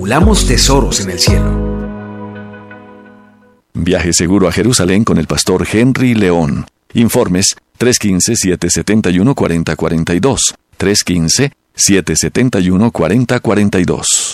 acumulamos tesoros en el cielo. Viaje seguro a Jerusalén con el pastor Henry León. Informes 315-771-4042. 315-771-4042.